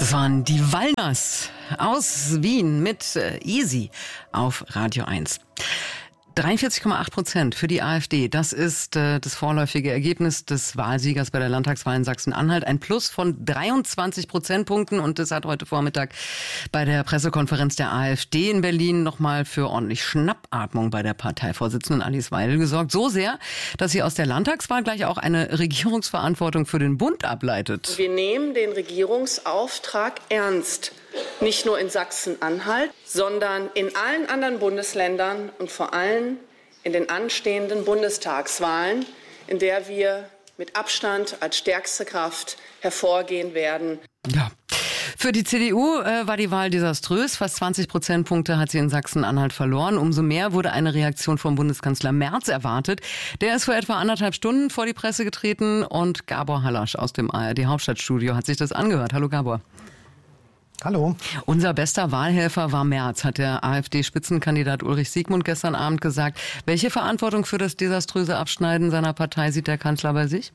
Das waren die Wallners aus Wien mit Easy auf Radio 1. 43,8% für die AfD. Das ist das vorläufige Ergebnis des Wahlsiegers bei der Landtagswahl in Sachsen-Anhalt. Ein Plus von 23 Prozentpunkten. Und das hat heute Vormittag bei der Pressekonferenz der AfD in Berlin nochmal für ordentlich Schnappatmung bei der Parteivorsitzenden Alice Weidel gesorgt. So sehr, dass sie aus der Landtagswahl gleich auch eine Regierungsverantwortung für den Bund ableitet. Wir nehmen den Regierungsauftrag ernst. Nicht nur in Sachsen-Anhalt, sondern in allen anderen Bundesländern und vor allem in den anstehenden Bundestagswahlen, in der wir mit Abstand als stärkste Kraft hervorgehen werden. Ja. Für die CDU war die Wahl desaströs. Fast 20 Prozentpunkte hat sie in Sachsen-Anhalt verloren. Umso mehr wurde eine Reaktion vom Bundeskanzler Merz erwartet. Der ist vor etwa 1,5 Stunden vor die Presse getreten und Gabor Hallasch aus dem ARD-Hauptstadtstudio hat sich das angehört. Hallo Gabor. Hallo. Unser bester Wahlhelfer war Merz, hat der AfD-Spitzenkandidat Ulrich Siegmund gestern Abend gesagt. Welche Verantwortung für das desaströse Abschneiden seiner Partei sieht der Kanzler bei sich?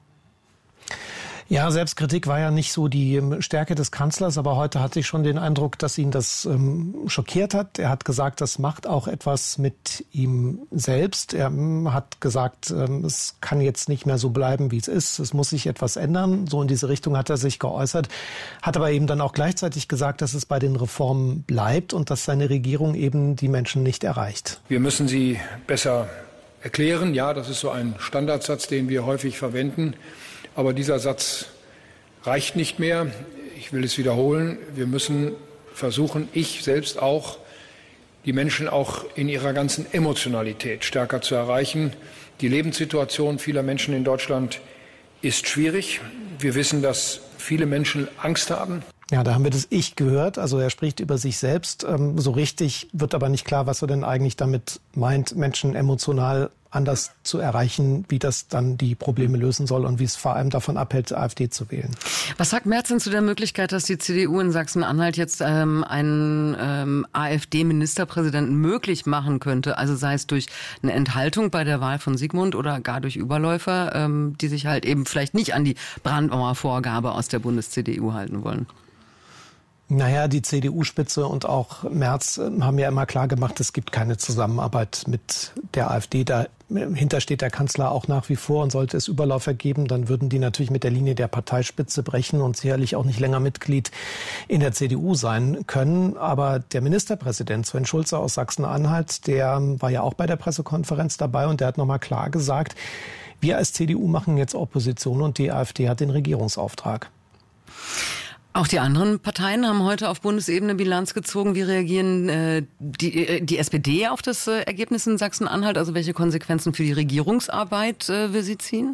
Ja, Selbstkritik war ja nicht so die Stärke des Kanzlers, aber heute hatte ich schon den Eindruck, dass ihn das schockiert hat. Er hat gesagt, das macht auch etwas mit ihm selbst. Er hat gesagt, es kann jetzt nicht mehr so bleiben, wie es ist. Es muss sich etwas ändern. So in diese Richtung hat er sich geäußert, hat aber eben dann auch gleichzeitig gesagt, dass es bei den Reformen bleibt und dass seine Regierung eben die Menschen nicht erreicht. Wir müssen sie besser erklären. Ja, das ist so ein Standardsatz, den wir häufig verwenden. Aber dieser Satz reicht nicht mehr. Ich will es wiederholen. Wir müssen versuchen, ich selbst auch, die Menschen auch in ihrer ganzen Emotionalität stärker zu erreichen. Die Lebenssituation vieler Menschen in Deutschland ist schwierig. Wir wissen, dass viele Menschen Angst haben. Ja, da haben wir das Ich gehört. Also er spricht über sich selbst. So richtig wird aber nicht klar, was er denn eigentlich damit meint, Menschen emotional anders zu erreichen, wie das dann die Probleme lösen soll und wie es vor allem davon abhält, AfD zu wählen. Was sagt Merz denn zu der Möglichkeit, dass die CDU in Sachsen-Anhalt jetzt einen AfD-Ministerpräsidenten möglich machen könnte? Also sei es durch eine Enthaltung bei der Wahl von Siegmund oder gar durch Überläufer, die sich halt eben vielleicht nicht an die Brandmauervorgabe aus der Bundes-CDU halten wollen. Naja, die CDU-Spitze und auch Merz haben ja immer klar gemacht, es gibt keine Zusammenarbeit mit der AfD. Dahinter steht der Kanzler auch nach wie vor und sollte es Überläufer geben, dann würden die natürlich mit der Linie der Parteispitze brechen und sicherlich auch nicht länger Mitglied in der CDU sein können. Aber der Ministerpräsident Sven Schulze aus Sachsen-Anhalt, der war ja auch bei der Pressekonferenz dabei und der hat nochmal klar gesagt, wir als CDU machen jetzt Opposition und die AfD hat den Regierungsauftrag. Auch die anderen Parteien haben heute auf Bundesebene Bilanz gezogen. Wie reagieren die SPD auf das Ergebnis in Sachsen-Anhalt? Also welche Konsequenzen für die Regierungsarbeit will sie ziehen?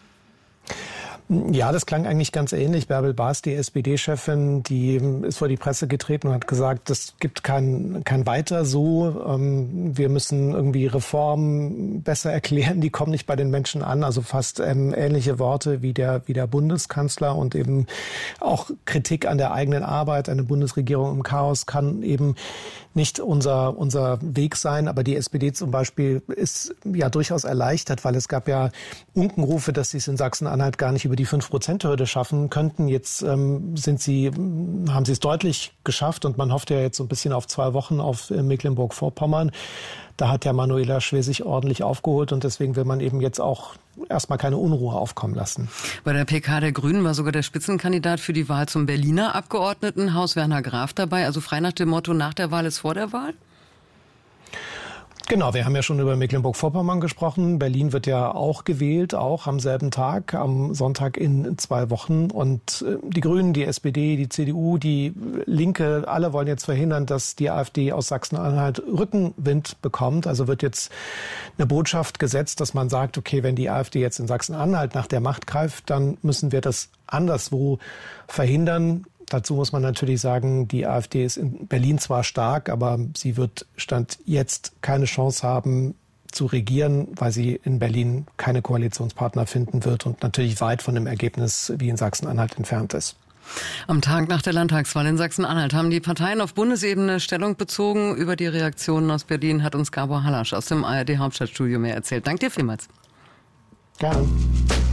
Ja, das klang eigentlich ganz ähnlich. Bärbel Baas, die SPD-Chefin, die ist vor die Presse getreten und hat gesagt, es gibt kein Weiter so. Wir müssen irgendwie Reformen besser erklären, die kommen nicht bei den Menschen an. Also fast ähnliche Worte wie der Bundeskanzler und eben auch Kritik an der eigenen Arbeit. Eine Bundesregierung im Chaos kann eben nicht unser Weg sein. Aber die SPD zum Beispiel ist ja durchaus erleichtert, weil es gab ja Unkenrufe, dass sie es in Sachsen-Anhalt gar nicht über die 5%-Hürde schaffen könnten. Jetzt haben sie es deutlich geschafft und man hofft ja jetzt so ein bisschen auf 2 Wochen auf Mecklenburg-Vorpommern. Da hat ja Manuela Schwesig ordentlich aufgeholt und deswegen will man eben jetzt auch erstmal keine Unruhe aufkommen lassen. Bei der PK der Grünen war sogar der Spitzenkandidat für die Wahl zum Berliner Abgeordnetenhaus Werner Graf dabei. Also frei nach dem Motto, nach der Wahl ist vor der Wahl? Genau, wir haben ja schon über Mecklenburg-Vorpommern gesprochen. Berlin wird ja auch gewählt, auch am selben Tag, am Sonntag in 2 Wochen. Und die Grünen, die SPD, die CDU, die Linke, alle wollen jetzt verhindern, dass die AfD aus Sachsen-Anhalt Rückenwind bekommt. Also wird jetzt eine Botschaft gesetzt, dass man sagt, okay, wenn die AfD jetzt in Sachsen-Anhalt nach der Macht greift, dann müssen wir das anderswo verhindern. Dazu muss man natürlich sagen, die AfD ist in Berlin zwar stark, aber sie wird Stand jetzt keine Chance haben zu regieren, weil sie in Berlin keine Koalitionspartner finden wird und natürlich weit von dem Ergebnis wie in Sachsen-Anhalt entfernt ist. Am Tag nach der Landtagswahl in Sachsen-Anhalt haben die Parteien auf Bundesebene Stellung bezogen. Über die Reaktionen aus Berlin hat uns Gabor Hallasch aus dem ARD-Hauptstadtstudio mehr erzählt. Danke dir vielmals. Gerne.